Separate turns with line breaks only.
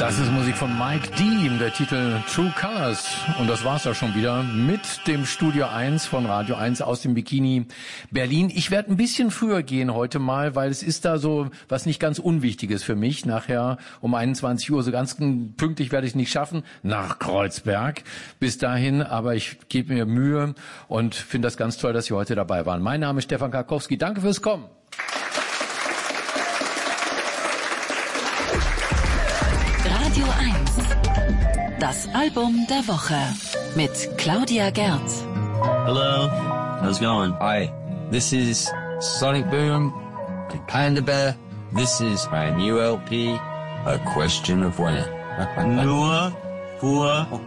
Das ist Musik von Mike Dean, der Titel True Colors. Und das war's auch schon wieder mit dem Studio 1 von Radio 1 aus dem Bikini Berlin. Ich werde ein bisschen früher gehen heute mal, weil es ist da so was nicht ganz Unwichtiges für mich. Nachher um 21 Uhr, so ganz pünktlich werde ich es nicht schaffen, nach Kreuzberg bis dahin. Aber ich gebe mir Mühe und finde das ganz toll, dass Sie heute dabei waren. Mein Name ist Stefan Karkowski. Danke fürs Kommen.
Radio 1. Das Album der Woche mit Claudia Gerz.
Hello, how's it going?
Hi, this is Sonic Boom and Panda Bear. This is my new LP, A Question of When.
Nur für